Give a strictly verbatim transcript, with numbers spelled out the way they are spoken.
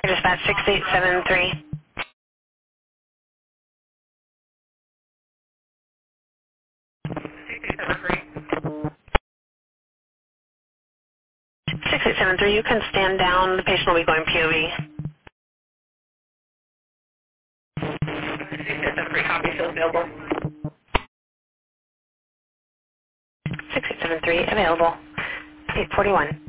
Dispatch six eight seven three. six eight seven three, you can stand down. The patient will be going P O V. six eight seven three, copy, still available. six eight seven three, available. eight forty-one.